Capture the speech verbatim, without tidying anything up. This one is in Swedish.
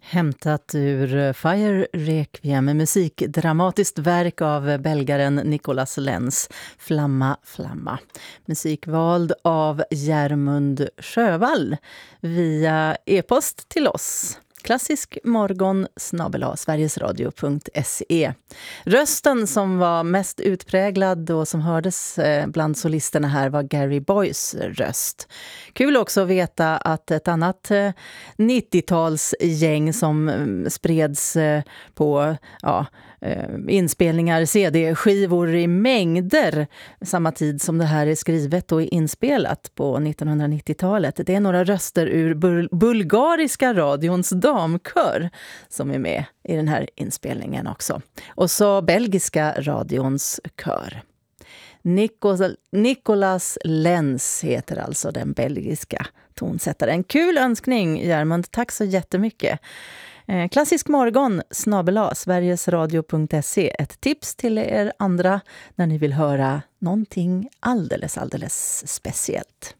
Hämtat ur Fire Requiem, musikdramatiskt verk av belgaren Nicolas Lenz, Flamma Flamma. Musik vald av Järmund Sjövall via e-post till oss. Klassisk morgon snabel-a sverigesradio punkt se. Rösten som var mest utpräglad och som hördes bland solisterna här var Gary Boys röst. Kul också att veta att ett annat nittiotalsgäng som spreds på ja, inspelningar, C D-skivor i mängder samma tid som det här är skrivet och inspelat på nittonhundranittiotalet. Det är några röster ur bul- bulgariska radions damkör som är med i den här inspelningen också. Och så belgiska radions kör. Nico- Nicolas Lenz heter alltså den belgiska tonsättaren. Kul önskning, Järmund. Tack så jättemycket. Eh, klassisk morgon snabel-a sverigesradio punkt se. Ett tips till er andra när ni vill höra någonting alldeles, alldeles speciellt.